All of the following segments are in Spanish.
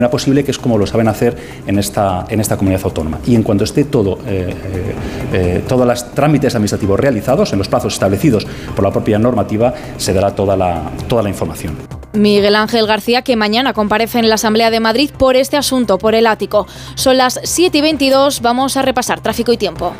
posible, que es como lo saben hacer en esta comunidad autónoma. Y en cuanto esté todos los trámites administrativos realizados en los plazos establecidos por la propia normativa, se dará toda la información. Miguel Ángel García, que mañana comparece en la Asamblea de Madrid por este asunto, por el ático. Son las 7:22, vamos a repasar tráfico y tiempo.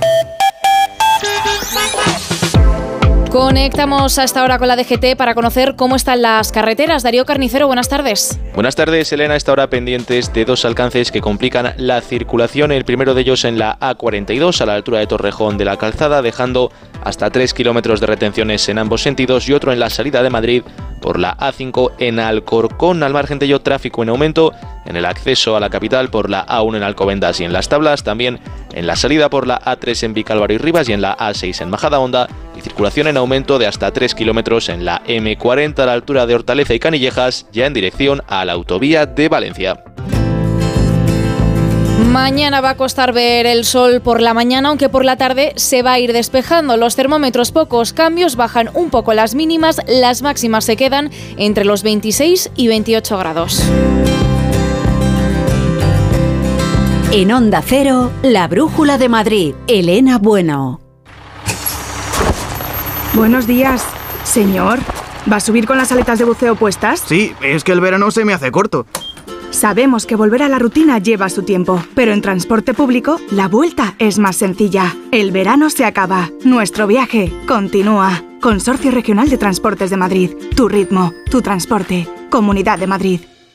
Conectamos a esta hora con la DGT para conocer cómo están las carreteras. Darío Carnicero, buenas tardes. Buenas tardes, Elena. A esta hora pendientes de dos alcances que complican la circulación. El primero de ellos en la A42, a la altura de Torrejón de la Calzada, dejando hasta 3 kilómetros de retenciones en ambos sentidos, y otro en la salida de Madrid por la A5 en Alcorcón. Al margen de ello, tráfico en aumento en el acceso a la capital por la A1 en Alcobendas y en Las Tablas, también en la salida por la A3 en Vicálvaro y Rivas y en la A6 en Majadahonda, y circulación en aumento de hasta 3 kilómetros en la M40 a la altura de Hortaleza y Canillejas, ya en dirección a la autovía de Valencia. Mañana va a costar ver el sol por la mañana, aunque por la tarde se va a ir despejando. Los termómetros pocos cambios, bajan un poco las mínimas, las máximas se quedan entre los 26 y 28 grados. En Onda Cero, la Brújula de Madrid, Elena Bueno. Buenos días. Señor, ¿va a subir con las aletas de buceo puestas? Sí, es que el verano se me hace corto. Sabemos que volver a la rutina lleva su tiempo, pero en transporte público la vuelta es más sencilla. El verano se acaba, nuestro viaje continúa. Consorcio Regional de Transportes de Madrid. Tu ritmo, tu transporte. Comunidad de Madrid.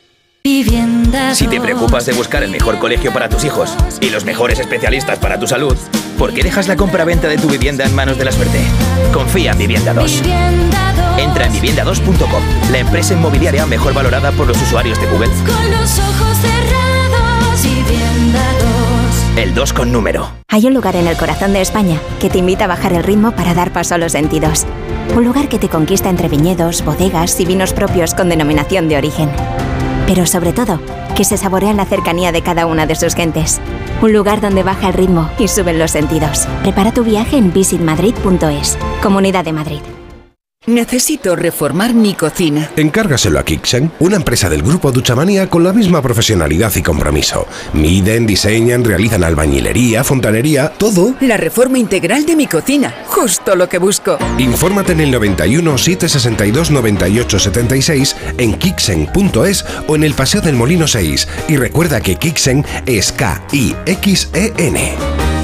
Si te preocupas de buscar el mejor colegio para tus hijos y los mejores especialistas para tu salud, ¿por qué dejas la compra-venta de tu vivienda en manos de la suerte? Confía en Vivienda 2. Entra en vivienda2.com, la empresa inmobiliaria mejor valorada por los usuarios de Google. Con los ojos cerrados, Vivienda 2. El 2 con número. Hay un lugar en el corazón de España que te invita a bajar el ritmo para dar paso a los sentidos. Un lugar que te conquista entre viñedos, bodegas y vinos propios con denominación de origen. Pero sobre todo, que se saborea la cercanía de cada una de sus gentes. Un lugar donde baja el ritmo y suben los sentidos. Prepara tu viaje en visitmadrid.es. Comunidad de Madrid. Necesito reformar mi cocina. Encárgaselo a Kixen, una empresa del grupo Duchamanía con la misma profesionalidad y compromiso. Miden, diseñan, realizan albañilería, fontanería, todo. La reforma integral de mi cocina, justo lo que busco. Infórmate en el 91 762 98 76 en kixen.es o en el Paseo del Molino 6. Y recuerda que Kixen es K-I-X-E-N.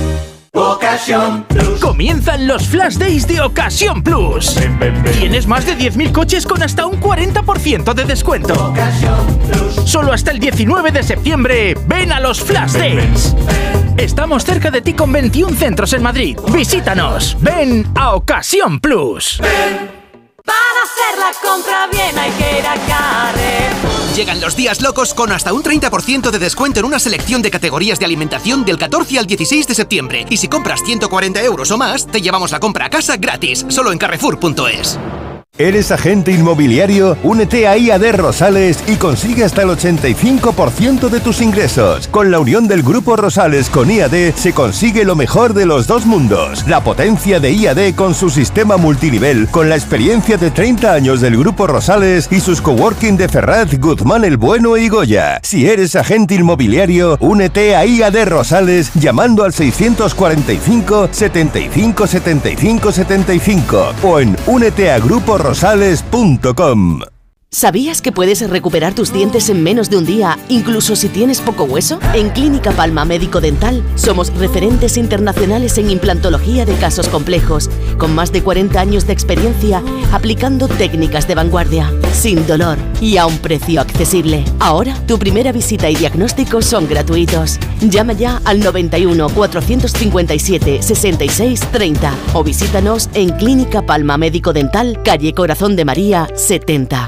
Ocasión Plus. Comienzan los Flash Days de Ocasión Plus. Tienes más de 10.000 coches con hasta un 40% de descuento. Ocasión Plus. Solo hasta el 19 de septiembre. Ven a los Flash Days. Estamos cerca de ti con 21 centros en Madrid. Visítanos. Ven a Ocasión Plus. Para hacer la compra bien hay que ir a Carrefour. Llegan los días locos con hasta un 30% de descuento en una selección de categorías de alimentación del 14 al 16 de septiembre. Y si compras 140 euros o más, te llevamos la compra a casa gratis, solo en Carrefour.es. ¿Eres agente inmobiliario? Únete a IAD Rosales y consigue hasta el 85% de tus ingresos. Con la unión del Grupo Rosales con IAD se consigue lo mejor de los dos mundos. La potencia de IAD con su sistema multinivel, con la experiencia de 30 años del Grupo Rosales y sus coworking de Ferraz, Guzmán el Bueno y Goya. Si eres agente inmobiliario, únete a IAD Rosales llamando al 645 75 75 75 o en úneteagruporosales.com. ¿Sabías que puedes recuperar tus dientes en menos de un día, incluso si tienes poco hueso? En Clínica Palma Médico Dental somos referentes internacionales en implantología de casos complejos, con más de 40 años de experiencia aplicando técnicas de vanguardia, sin dolor y a un precio accesible. Ahora, tu primera visita y diagnóstico son gratuitos. Llama ya al 91 457 66 30 o visítanos en Clínica Palma Médico Dental, calle Corazón de María 70.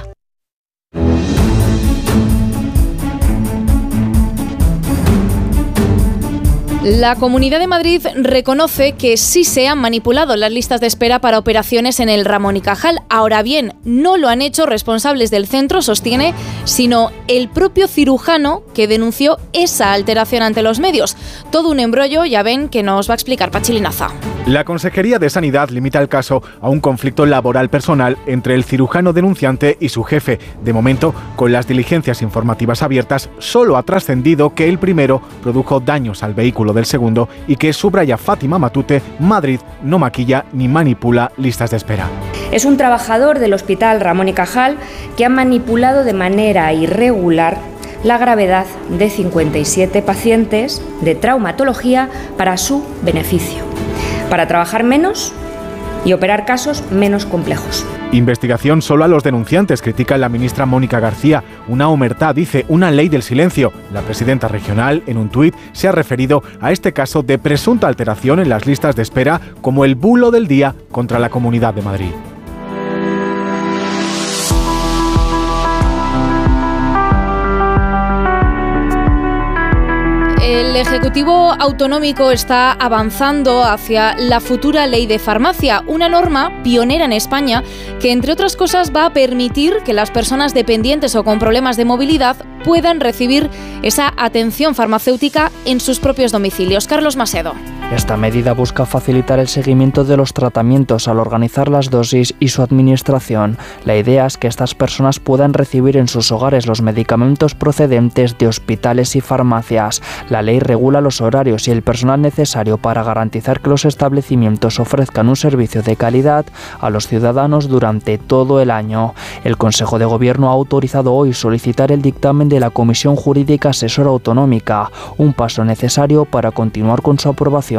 La Comunidad de Madrid reconoce que sí se han manipulado las listas de espera para operaciones en el Ramón y Cajal. Ahora bien, no lo han hecho responsables del centro, sostiene, sino el propio cirujano que denunció esa alteración ante los medios. Todo un embrollo, ya ven, que nos va a explicar Pachi Linaza. La Consejería de Sanidad limita el caso a un conflicto laboral personal entre el cirujano denunciante y su jefe. De momento, con las diligencias informativas abiertas, solo ha trascendido que el primero produjo daños al vehículo del segundo y que, subraya Fátima Matute, Madrid no maquilla ni manipula listas de espera. Es un trabajador del Hospital Ramón y Cajal que ha manipulado de manera irregular la gravedad de 57 pacientes de traumatología para su beneficio, para trabajar menos y operar casos menos complejos. Investigación solo a los denunciantes, critica la ministra Mónica García. Una omertá, dice, una ley del silencio. La presidenta regional, en un tuit, se ha referido a este caso de presunta alteración en las listas de espera como el bulo del día contra la Comunidad de Madrid. El Ejecutivo Autonómico está avanzando hacia la futura ley de farmacia, una norma pionera en España que, entre otras cosas, va a permitir que las personas dependientes o con problemas de movilidad puedan recibir esa atención farmacéutica en sus propios domicilios. Carlos Masedo. Esta medida busca facilitar el seguimiento de los tratamientos al organizar las dosis y su administración. La idea es que estas personas puedan recibir en sus hogares los medicamentos procedentes de hospitales y farmacias. La ley regula los horarios y el personal necesario para garantizar que los establecimientos ofrezcan un servicio de calidad a los ciudadanos durante todo el año. El Consejo de Gobierno ha autorizado hoy solicitar el dictamen de la Comisión Jurídica Asesora Autonómica, un paso necesario para continuar con su aprobación.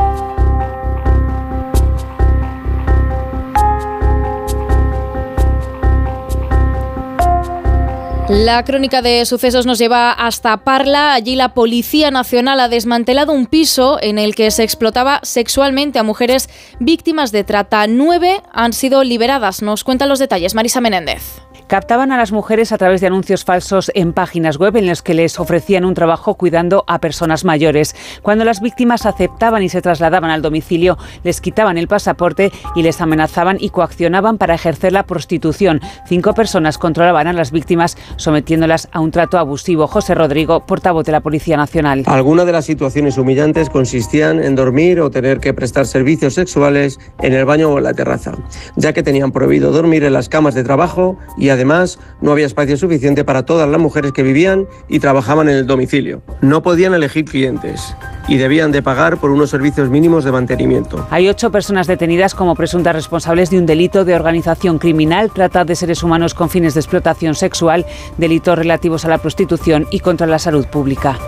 La crónica de sucesos nos lleva hasta Parla. Allí la Policía Nacional ha desmantelado un piso en el que se explotaba sexualmente a mujeres víctimas de trata. 9 han sido liberadas. Nos cuentan los detalles Marisa Menéndez. Captaban a las mujeres a través de anuncios falsos en páginas web en los que les ofrecían un trabajo cuidando a personas mayores. Cuando las víctimas aceptaban y se trasladaban al domicilio, les quitaban el pasaporte y les amenazaban y coaccionaban para ejercer la prostitución. 5 personas controlaban a las víctimas, sometiéndolas a un trato abusivo. José Rodrigo, portavoz de la Policía Nacional. Algunas de las situaciones humillantes consistían en dormir o tener que prestar servicios sexuales en el baño o en la terraza, ya que tenían prohibido dormir en las camas de trabajo y además no había espacio suficiente para todas las mujeres que vivían y trabajaban en el domicilio. No podían elegir clientes y debían de pagar por unos servicios mínimos de mantenimiento. Hay 8 personas detenidas como presuntas responsables de un delito de organización criminal, trata de seres humanos con fines de explotación sexual, delitos relativos a la prostitución y contra la salud pública.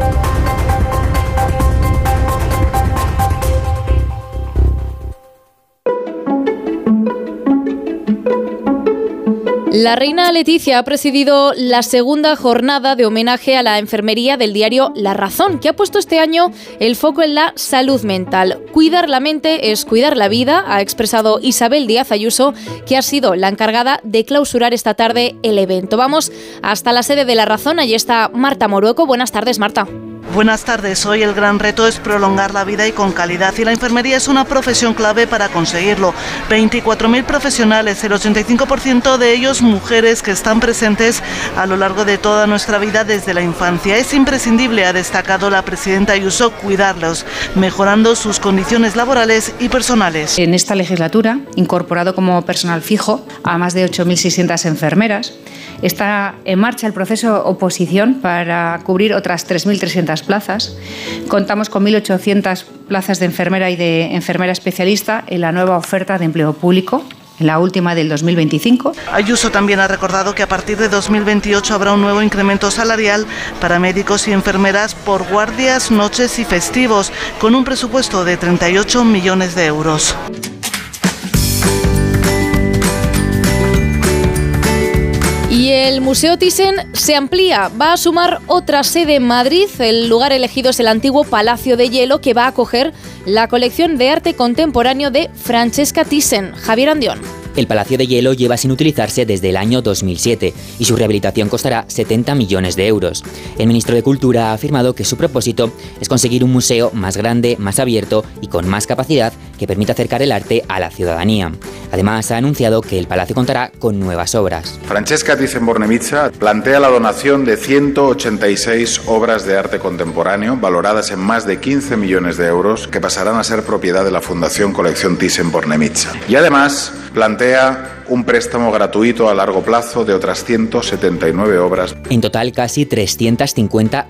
La reina Leticia ha presidido la segunda jornada de homenaje a la enfermería del diario La Razón, que ha puesto este año el foco en la salud mental. Cuidar la mente es cuidar la vida, ha expresado Isabel Díaz Ayuso, que ha sido la encargada de clausurar esta tarde el evento. Vamos hasta la sede de La Razón, allí está Marta Morueco. Buenas tardes, Marta. Buenas tardes. Hoy el gran reto es prolongar la vida y con calidad, y la enfermería es una profesión clave para conseguirlo. 24.000 profesionales, el 85% de ellos mujeres, que están presentes a lo largo de toda nuestra vida desde la infancia. Es imprescindible, ha destacado la presidenta Ayuso, cuidarlos, mejorando sus condiciones laborales y personales. En esta legislatura, incorporado como personal fijo a más de 8.600 enfermeras, está en marcha el proceso oposición para cubrir otras 3.300 plazas. Contamos con 1.800 plazas de enfermera y de enfermera especialista en la nueva oferta de empleo público, en la última del 2025. Ayuso también ha recordado que a partir de 2028 habrá un nuevo incremento salarial para médicos y enfermeras por guardias, noches y festivos, con un presupuesto de 38 millones de euros. Y el Museo Thyssen se amplía, va a sumar otra sede en Madrid. El lugar elegido es el antiguo Palacio de Hielo, que va a acoger la colección de arte contemporáneo de Francesca Thyssen. Javier Andión. El Palacio de Hielo lleva sin utilizarse desde el año 2007 y su rehabilitación costará 70 millones de euros. El ministro de Cultura ha afirmado que su propósito es conseguir un museo más grande, más abierto y con más capacidad que permita acercar el arte a la ciudadanía. Además, ha anunciado que el palacio contará con nuevas obras. Francesca Thyssen-Bornemisza plantea la donación de 186 obras de arte contemporáneo valoradas en más de 15 millones de euros que pasarán a ser propiedad de la Fundación Colección Thyssen-Bornemisza. Y además plantea un préstamo gratuito a largo plazo de otras 179 obras. En total, casi 350